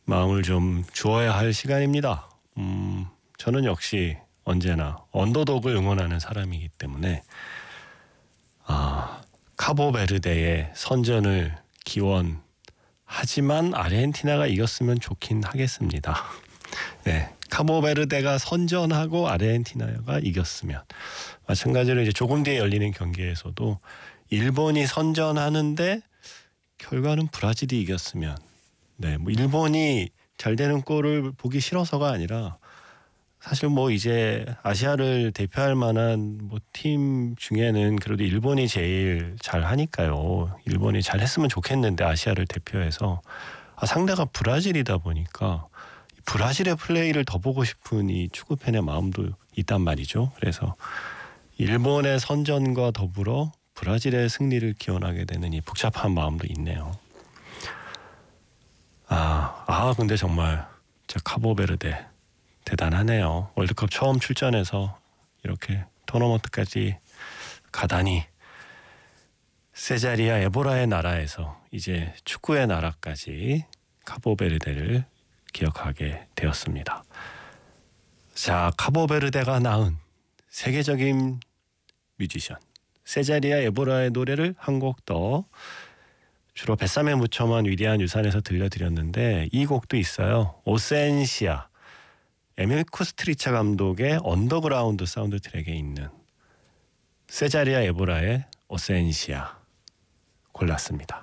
마음을 좀 주어야 할 시간입니다. 저는 역시 언제나 언더독을 응원하는 사람이기 때문에 카보베르데의 선전을 기원하지만 아르헨티나가 이겼으면 좋긴 하겠습니다. 네, 카보베르데가 선전하고 아르헨티나가 이겼으면. 마찬가지로 이제 조금 뒤에 열리는 경기에서도 일본이 선전하는데 결과는 브라질이 이겼으면, 네, 뭐 일본이 잘 되는 꼴을 보기 싫어서가 아니라 사실 뭐 이제 아시아를 대표할 만한 뭐 팀 중에는 그래도 일본이 제일 잘 하니까요. 일본이 잘 했으면 좋겠는데 아시아를 대표해서 상대가 브라질이다 보니까 브라질의 플레이를 더 보고 싶은 이 축구 팬의 마음도 있단 말이죠. 그래서 일본의 선전과 더불어 브라질의 승리를 기원하게 되는 이 복잡한 마음도 있네요. 근데 정말 진짜 카보베르데 대단하네요. 월드컵 처음 출전해서 이렇게 토너먼트까지 가다니, 세자리아 에보라의 나라에서 이제 축구의 나라까지 카보베르데를 기억하게 되었습니다. 자, 카보베르데가 낳은 세계적인 뮤지션 세자리아 에보라의 노래를 한 곡 더, 주로 뱃삼에 묻혀먼 위대한 유산에서 들려드렸는데 이 곡도 있어요. 오센시아, 에밀 쿠스트리차 감독의 언더그라운드 사운드 트랙에 있는 세자리아 에보라의 오센시아 골랐습니다.